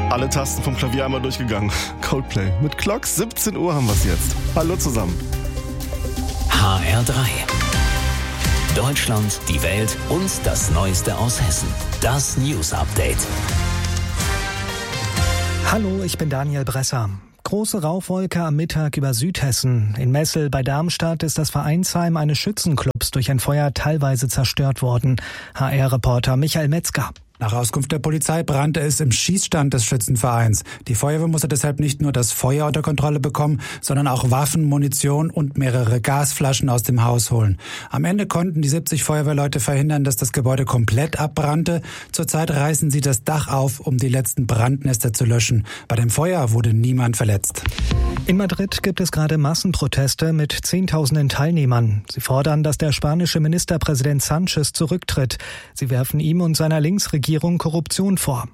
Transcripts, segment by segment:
Alle Tasten vom Klavier einmal durchgegangen. Coldplay. Mit Clocks, 17 Uhr haben wir es jetzt. Hallo zusammen. HR3. Deutschland, die Welt und das Neueste aus Hessen. Das News Update. Hallo, ich bin Daniel Bresser. Große Rauchwolke am Mittag über Südhessen. In Messel bei Darmstadt ist das Vereinsheim eines Schützenclubs durch ein Feuer teilweise zerstört worden. HR-Reporter Michael Metzger. Nach Auskunft der Polizei brannte es im Schießstand des Schützenvereins. Die Feuerwehr musste deshalb nicht nur das Feuer unter Kontrolle bekommen, sondern auch Waffen, Munition und mehrere Gasflaschen aus dem Haus holen. Am Ende konnten die 70 Feuerwehrleute verhindern, dass das Gebäude komplett abbrannte. Zurzeit reißen sie das Dach auf, um die letzten Brandnester zu löschen. Bei dem Feuer wurde niemand verletzt. In Madrid gibt es gerade Massenproteste mit Zehntausenden Teilnehmern. Sie fordern, dass der spanische Ministerpräsident Sánchez zurücktritt. Sie werfen ihm und seiner Linksregierung Korruption vor.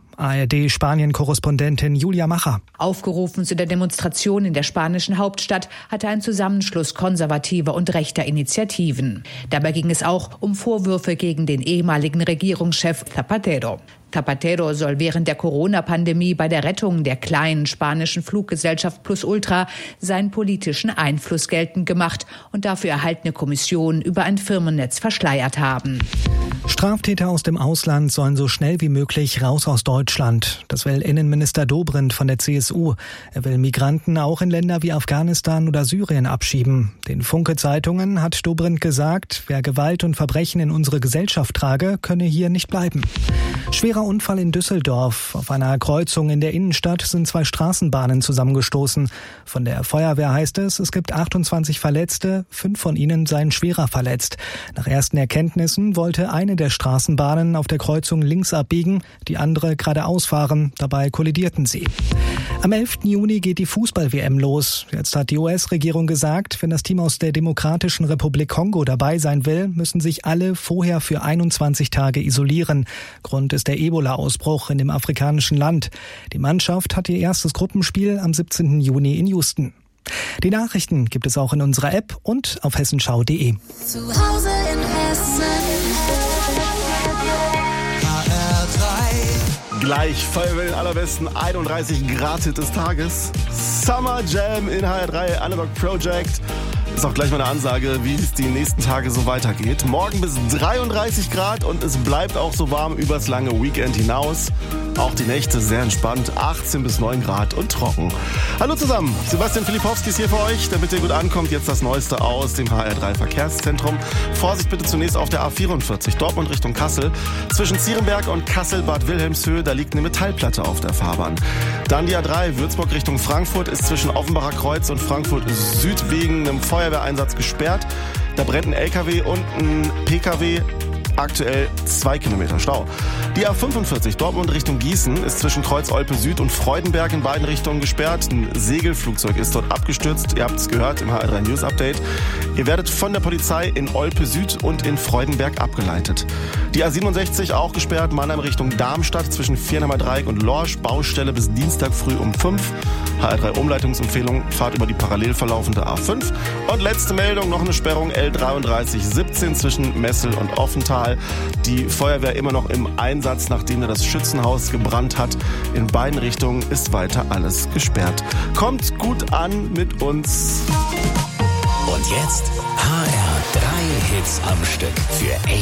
ARD-Spanien-Korrespondentin Julia Macher. Aufgerufen zu der Demonstration in der spanischen Hauptstadt hatte ein Zusammenschluss konservativer und rechter Initiativen. Dabei ging es auch um Vorwürfe gegen den ehemaligen Regierungschef Zapatero. Zapatero soll während der Corona-Pandemie bei der Rettung der kleinen spanischen Fluggesellschaft Plus Ultra seinen politischen Einfluss geltend gemacht und dafür erhaltene Kommissionen über ein Firmennetz verschleiert haben. Straftäter aus dem Ausland sollen so schnell wie möglich raus aus Deutschland. Das will Innenminister Dobrindt von der CSU. Er will Migranten auch in Länder wie Afghanistan oder Syrien abschieben. Den Funke-Zeitungen hat Dobrindt gesagt, wer Gewalt und Verbrechen in unsere Gesellschaft trage, könne hier nicht bleiben. Schwerer Unfall in Düsseldorf. Auf einer Kreuzung in der Innenstadt sind 2 Straßenbahnen zusammengestoßen. Von der Feuerwehr heißt es gibt 28 Verletzte, 5 von ihnen seien schwerer verletzt. Nach ersten Erkenntnissen wollte eine der Straßenbahnen auf der Kreuzung links abbiegen, die andere geradeaus fahren. Dabei kollidierten sie. Am 11. Juni geht die Fußball-WM los. Jetzt hat die US-Regierung gesagt, wenn das Team aus der Demokratischen Republik Kongo dabei sein will, müssen sich alle vorher für 21 Tage isolieren. Grund ist der Ebola-Ausbruch in dem afrikanischen Land. Die Mannschaft hat ihr erstes Gruppenspiel am 17. Juni in Houston. Die Nachrichten gibt es auch in unserer App und auf hessenschau.de. Zu Hause in Hessen. Gleich Feuerwehr allerbesten 31 Grad Hit des Tages. Summer Jam in HR3 Analog Project. Ist auch gleich mal eine Ansage, wie es die nächsten Tage so weitergeht. Morgen bis 33 Grad und es bleibt auch so warm übers lange Weekend hinaus. Auch die Nächte sehr entspannt, 18 bis 9 Grad und trocken. Hallo zusammen, Sebastian Filipowski ist hier für euch. Damit ihr gut ankommt, jetzt das Neueste aus dem HR3 Verkehrszentrum. Vorsicht bitte zunächst auf der A44, Dortmund Richtung Kassel. Zwischen Zierenberg und Kassel-Bad Wilhelmshöhe, da liegt eine Metallplatte auf der Fahrbahn. Dann die A3, Würzburg Richtung Frankfurt, ist zwischen Offenbacher Kreuz und Frankfurt Süd wegen einem Feuerwehreinsatz gesperrt. Da brennt ein LKW und ein PKW. Aktuell 2 Kilometer Stau. Die A45 Dortmund Richtung Gießen ist zwischen Kreuz Olpe Süd und Freudenberg in beiden Richtungen gesperrt. Ein Segelflugzeug ist dort abgestürzt. Ihr habt es gehört im HR3 News Update. Ihr werdet von der Polizei in Olpe Süd und in Freudenberg abgeleitet. Die A67 auch gesperrt, Mannheim Richtung Darmstadt zwischen Viernheimer Dreieck und Lorsch. Baustelle bis Dienstag früh um 5. HR3 Umleitungsempfehlung, Fahrt über die parallel verlaufende A5. Und letzte Meldung, noch eine Sperrung L3317 zwischen Messel und Offenthal. Die Feuerwehr immer noch im Einsatz, nachdem da das Schützenhaus gebrannt hat. In beiden Richtungen ist weiter alles gesperrt. Kommt gut an mit uns. Und jetzt HR3 Hits am Stück für echt